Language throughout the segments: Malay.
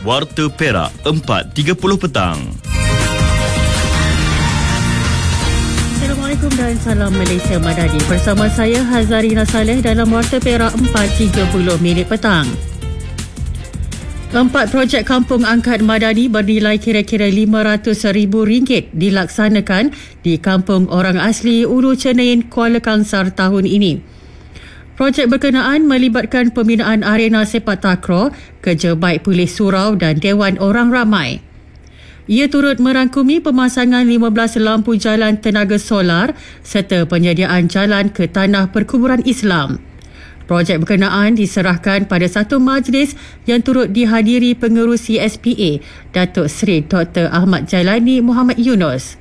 Warta Perak 4.30 petang. Assalamualaikum dan salam Malaysia Madani. Bersama saya Hazarina Saleh dalam Warta Perak 4.30 petang. 4 projek kampung angkat madani bernilai kira-kira RM500,000 dilaksanakan di Kampung Orang Asli Ulu Cenain, Kuala Kangsar tahun ini. Projek berkenaan melibatkan pembinaan arena sepak takraw, kerja baik Polis Surau dan Dewan Orang Ramai. Ia turut merangkumi pemasangan 15 lampu jalan tenaga solar serta penyediaan jalan ke tanah perkuburan Islam. Projek berkenaan diserahkan pada satu majlis yang turut dihadiri pengerusi SPA, Datuk Seri Dr. Ahmad Jalani Muhammad Yunus.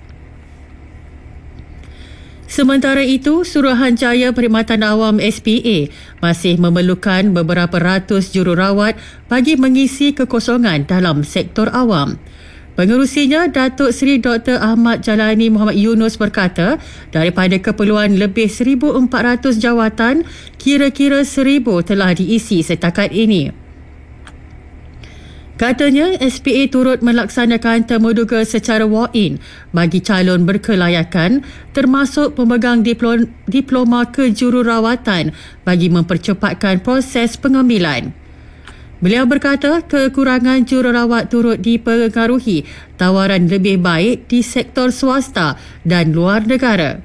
Sementara itu, Suruhanjaya Perkhidmatan Awam SPA masih memerlukan beberapa ratus jururawat bagi mengisi kekosongan dalam sektor awam. Pengerusinya, Datuk Seri Dr. Ahmad Jalani Muhammad Yunus berkata, daripada keperluan lebih 1,400 jawatan, kira-kira 1,000 telah diisi setakat ini. Katanya, SPA turut melaksanakan temuduga secara walk-in bagi calon berkelayakan termasuk pemegang diploma kejururawatan bagi mempercepatkan proses pengambilan. Beliau berkata kekurangan jururawat turut dipengaruhi tawaran lebih baik di sektor swasta dan luar negara.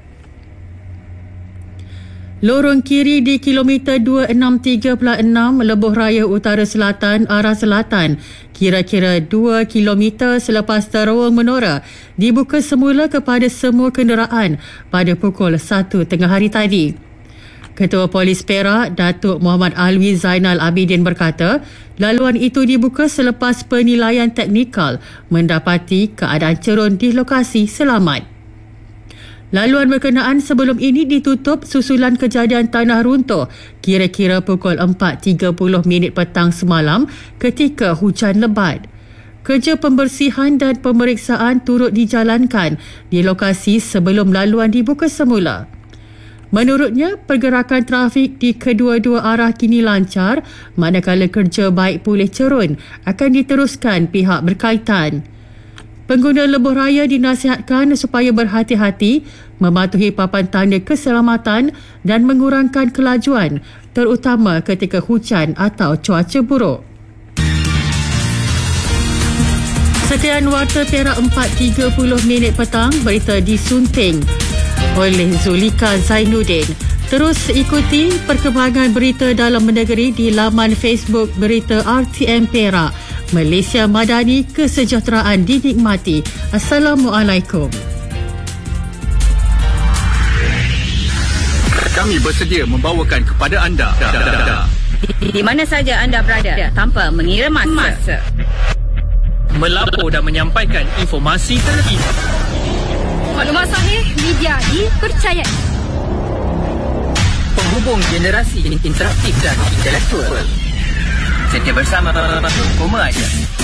Lorong kiri di kilometer 2636 Lebuh Raya Utara Selatan arah selatan, kira-kira 2 kilometer selepas terowong menora, dibuka semula kepada semua kenderaan pada pukul 1 tengah hari tadi. Ketua Polis Perak, Datuk Muhammad Alwi Zainal Abidin berkata, laluan itu dibuka selepas penilaian teknikal mendapati keadaan cerun di lokasi selamat. Laluan berkenaan sebelum ini ditutup susulan kejadian tanah runtuh kira-kira pukul 4.30 petang semalam ketika hujan lebat. Kerja pembersihan dan pemeriksaan turut dijalankan di lokasi sebelum laluan dibuka semula. Menurutnya, pergerakan trafik di kedua-dua arah kini lancar manakala kerja baik pulih cerun akan diteruskan pihak berkaitan. Pengguna lebuh raya dinasihatkan supaya berhati-hati, mematuhi papan tanda keselamatan dan mengurangkan kelajuan, terutama ketika hujan atau cuaca buruk. Sekian Warta Perak 4.30 petang, berita disunting oleh Zulika Zainuddin. Terus ikuti perkembangan berita dalam negeri di laman Facebook Berita RTM Perak. Malaysia Madani, kesejahteraan dinikmati. Assalamualaikum. Kami bersedia membawakan kepada anda di mana saja anda berada tanpa mengira masa. Melapor dan menyampaikan informasi terkini. Maklumat sahih, media dipercayai. Penghubung generasi interaktif dan intelektual. Setia bersama Koma Aja.